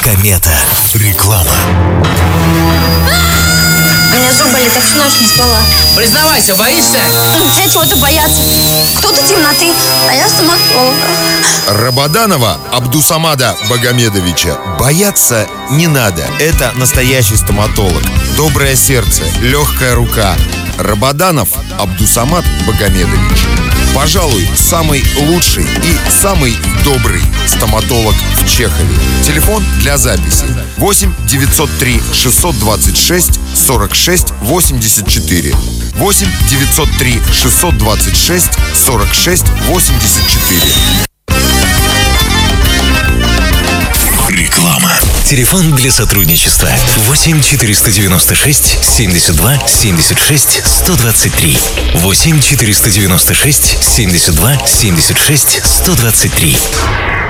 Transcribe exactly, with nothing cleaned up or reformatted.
Комета. Реклама. У меня зуб болит, я всю ночь не спала. Признавайся, боишься? Все чего-то боятся. Кто-то темноты, а я стоматолог. Рабаданова Абдусамада Багамедовича бояться не надо. Это настоящий стоматолог. Доброе сердце, легкая рука. Рабаданов Абдусамад Багамедович. Пожалуй, самый лучший и самый добрый стоматолог в Чехове. Телефон для записи восемь девятьсот три шестьсот двадцать шесть сорок шесть восемьдесят четыре. восемь девятьсот три шестьсот двадцать шесть сорок шесть восемьдесят четыре. Реклама. Телефон для сотрудничества восемь четыреста девяносто шесть семьдесят два семьдесят шесть сто двадцать три. восемь четыреста девяносто шесть семьдесят два семьдесят шесть сто двадцать три.